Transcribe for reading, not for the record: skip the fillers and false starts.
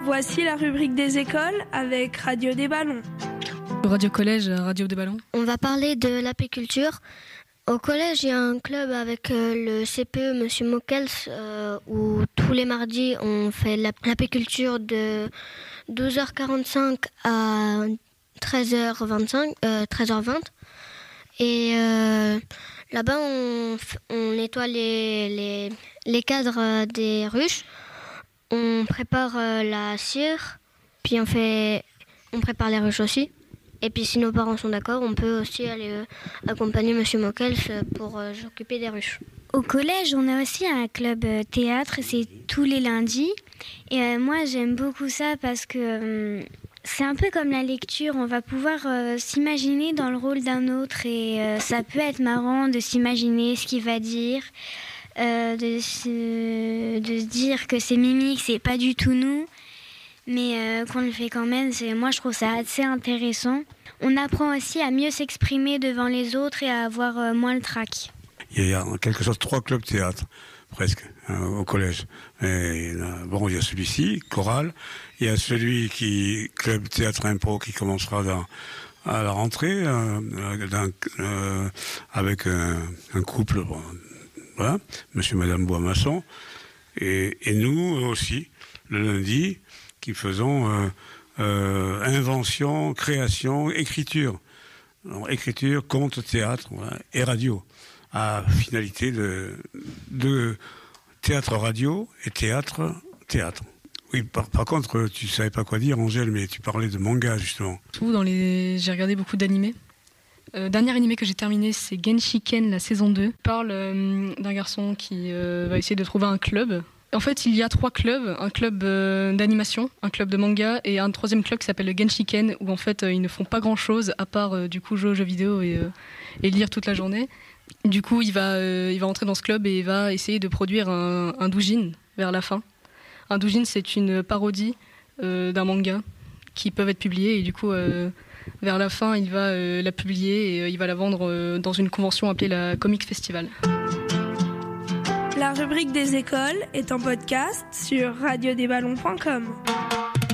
Voici la rubrique des écoles avec Radio des Ballons. Radio Collège, Radio des Ballons. On va parler de l'apiculture. Au collège, il y a un club avec le CPE, Monsieur Mockels, où tous les mardis, on fait l'apiculture de 12h45 à 13h20. Et là-bas, on nettoie les cadres des ruches. On prépare la cire, puis on prépare les ruches aussi. Et puis si nos parents sont d'accord, on peut aussi aller accompagner Monsieur Mockels pour s'occuper des ruches. Au collège, on a aussi un club théâtre, c'est tous les lundis. Et moi, j'aime beaucoup ça parce que c'est un peu comme la lecture. On va pouvoir s'imaginer dans le rôle d'un autre et ça peut être marrant de s'imaginer ce qu'il va dire, de se dire que c'est mimique, c'est pas du tout nous. Mais qu'on le fait quand même, moi je trouve ça assez intéressant. On apprend aussi à mieux s'exprimer devant les autres et à avoir moins le trac. Il y a en quelque sorte 3 clubs théâtre, presque, au collège. Et, il y a celui-ci, chorale. Il y a celui club théâtre impro, qui commencera à la rentrée, avec un couple, voilà, monsieur et madame Boismasson. Et nous aussi, le lundi, qui faisons invention, création, écriture. Alors, écriture, conte, théâtre, voilà, et radio, à finalité de théâtre radio et théâtre. Oui, par contre, tu savais pas quoi dire, Angèle, mais tu parlais de manga, justement. J'ai regardé beaucoup d'animés. Dernier animé que j'ai terminé, c'est Genshiken, la saison 2. Il parle d'un garçon qui va essayer de trouver un club. En fait, il y a 3 clubs, un club d'animation, un club de manga et un 3e club qui s'appelle le Genshiken, où en fait ils ne font pas grand-chose à part jouer aux jeux vidéo et lire toute la journée. Du coup, il va entrer dans ce club et il va essayer de produire un doujin vers la fin. Un doujin, c'est une parodie d'un manga qui peuvent être publiés et du coup, vers la fin, il va la publier et il va la vendre dans une convention appelée la Comic Festival. La rubrique des écoles est en podcast sur radiodesballons.com.